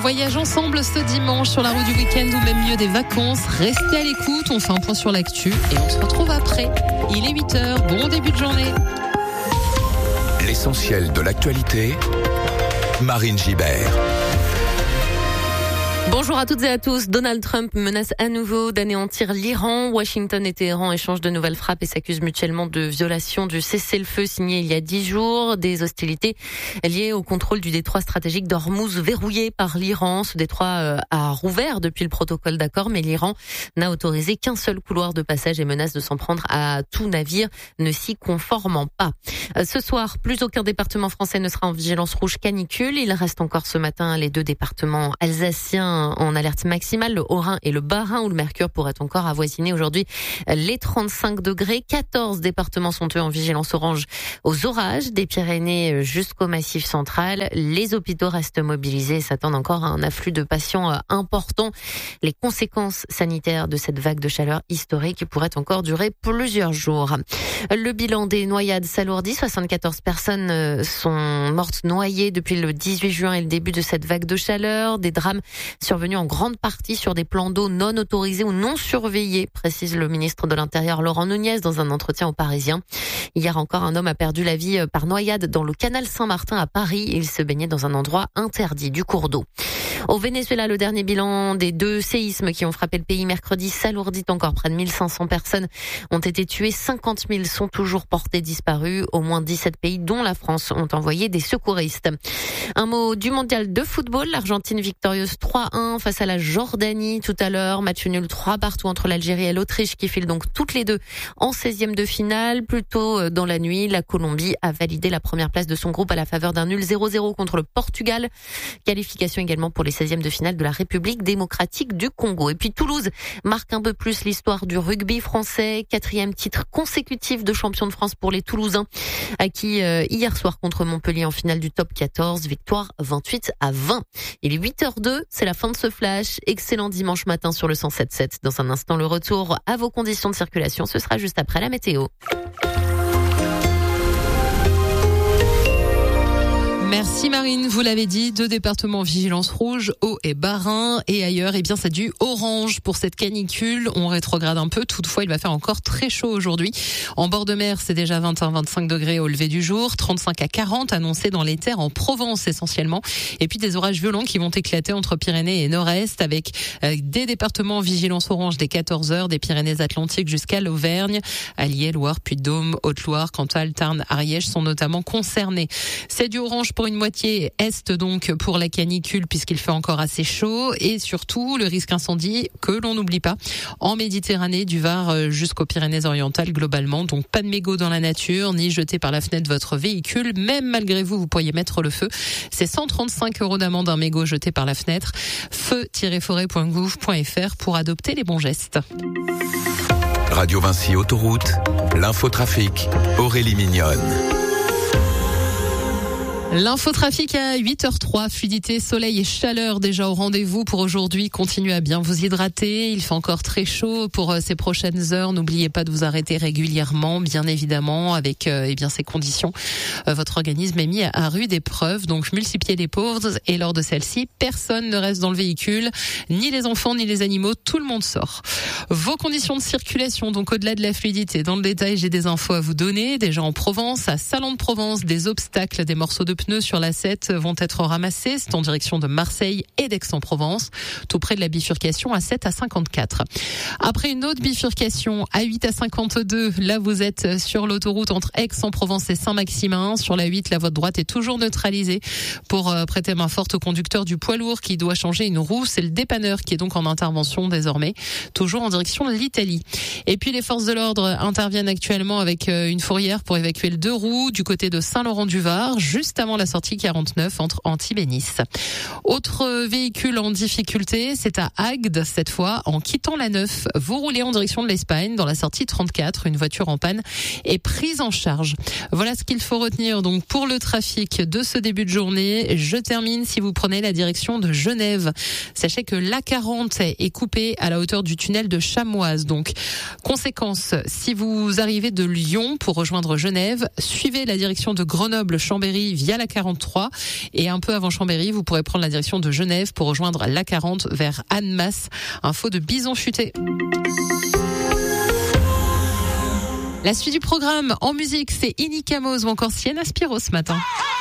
voyage ensemble ce dimanche sur la route du week-end ou même mieux des vacances. Restez à l'écoute, on fait un point sur l'actu et on se retrouve après. Il est 8h, bon début de journée. L'essentiel de l'actualité, Marine Gibert. Bonjour à toutes et à tous. Donald Trump menace à nouveau d'anéantir l'Iran. Washington et Téhéran échangent de nouvelles frappes et s'accusent mutuellement de violation du cessez-le-feu signé il y a 10 jours. Des hostilités liées au contrôle du détroit stratégique d'Ormuz verrouillé par l'Iran. Ce détroit a rouvert depuis le protocole d'accord, mais l'Iran n'a autorisé qu'un seul couloir de passage et menace de s'en prendre à tout navire ne s'y conformant pas. Ce soir, plus aucun département français ne sera en vigilance rouge canicule. Il reste encore ce matin les 2 départements alsaciens en alerte maximale, le Haut-Rhin et le Bas-Rhin, où le mercure pourrait encore avoisiner aujourd'hui les 35 degrés. 14 départements sont eux en vigilance orange aux orages, des Pyrénées jusqu'au Massif central. Les hôpitaux restent mobilisés et s'attendent encore à un afflux de patients important. Les conséquences sanitaires de cette vague de chaleur historique pourraient encore durer plusieurs jours. Le bilan des noyades s'alourdit. 74 personnes sont mortes noyées depuis le 18 juin et le début de cette vague de chaleur. Des drames survenus en grande partie sur des plans d'eau non autorisés ou non surveillés, précise le ministre de l'Intérieur Laurent Nunez dans un entretien aux Parisiens. Hier encore, un homme a perdu la vie par noyade dans le canal Saint-Martin à Paris. Il se baignait dans un endroit interdit du cours d'eau. Au Venezuela, le dernier bilan des 2 séismes qui ont frappé le pays mercredi s'alourdit encore. Près de 1500 personnes ont été tuées, 50 000 sont toujours portées disparues. Au moins 17 pays, dont la France, ont envoyé des secouristes. Un mot du mondial de football. L'Argentine victorieuse 3-1 face à la Jordanie tout à l'heure. Match nul 3-3 entre l'Algérie et l'Autriche qui filent donc toutes les 2 en 16e de finale. Plus tôt dans la nuit, la Colombie a validé la première place de son groupe à la faveur d'un nul 0-0 contre le Portugal. Qualification également pour les 16e de finale de la République démocratique du Congo. Et puis Toulouse marque un peu plus l'histoire du rugby français. 4e titre consécutif de champion de France pour les Toulousains, acquis hier soir contre Montpellier en finale du top 14. Victoire 28-20. Il est 8h02, c'est la fin de ce flash. Excellent dimanche matin sur le 107.7. Dans un instant, le retour à vos conditions de circulation. Ce sera juste après la météo. Merci Marine, vous l'avez dit, 2 départements en vigilance rouge, Haut et Bas-Rhin, et ailleurs, eh bien, c'est du orange pour cette canicule. On rétrograde un peu, toutefois, il va faire encore très chaud aujourd'hui. En bord de mer, c'est déjà 21-25 degrés au lever du jour, 35 à 40 annoncés dans les terres en Provence essentiellement. Et puis des orages violents qui vont éclater entre Pyrénées et Nord-Est avec des départements en vigilance orange dès 14h, des Pyrénées-Atlantiques jusqu'à l'Auvergne, Allier, Loire, Puy-de-Dôme, Haute-Loire, Cantal, Tarn, Ariège sont notamment concernés. C'est du orange pour une moitié est donc pour la canicule puisqu'il fait encore assez chaud et surtout le risque incendie que l'on n'oublie pas en Méditerranée du Var jusqu'aux Pyrénées-Orientales globalement. Donc pas de mégots dans la nature ni jetés par la fenêtre de votre véhicule. Même malgré vous, vous pourriez mettre le feu. C'est 135 € d'amende un mégot jeté par la fenêtre. feu-forêt.gouv.fr pour adopter les bons gestes. Radio Vinci Autoroute, l'infotrafic, Aurélie Mignonne. L'infotrafic à 8h03, fluidité, soleil et chaleur déjà au rendez-vous pour aujourd'hui. Continuez à bien vous hydrater. Il fait encore très chaud pour ces prochaines heures. N'oubliez pas de vous arrêter régulièrement, bien évidemment, avec ces conditions. Votre organisme est mis à rude épreuve, donc multipliez les pauses. Et lors de celle-ci, personne ne reste dans le véhicule, ni les enfants, ni les animaux. Tout le monde sort. Vos conditions de circulation, donc au-delà de la fluidité. Dans le détail, j'ai des infos à vous donner. Déjà en Provence, à Salon de Provence, des obstacles, des morceaux de pneus sur la 7 vont être ramassés. C'est en direction de Marseille et d'Aix-en-Provence, tout près de la bifurcation à 7 à 54. Après une autre bifurcation à 8 à 52, là vous êtes sur l'autoroute entre Aix-en-Provence et Saint-Maximin. Sur la 8, la voie de droite est toujours neutralisée pour prêter main forte au conducteur du poids lourd qui doit changer une roue. C'est le dépanneur qui est donc en intervention désormais, toujours en direction de l'Italie. Et puis les forces de l'ordre interviennent actuellement avec une fourrière pour évacuer le 2 roues du côté de Saint-Laurent-du-Var, juste avant la sortie 49 entre Antibes et Nice. Autre véhicule en difficulté, c'est à Agde cette fois. En quittant la 9, vous roulez en direction de l'Espagne dans la sortie 34. Une voiture en panne est prise en charge. Voilà ce qu'il faut retenir donc pour le trafic de ce début de journée. Je termine si vous prenez la direction de Genève. Sachez que l'A40 est coupée à la hauteur du tunnel de Chamoise. Donc, conséquence, si vous arrivez de Lyon pour rejoindre Genève, suivez la direction de Grenoble-Chambéry via la 43. Et un peu avant Chambéry, vous pourrez prendre la direction de Genève pour rejoindre la 40 vers Annemasse. Info de Bison Futé. La suite du programme en musique, c'est Inikamos ou encore Sienna Spiro ce matin.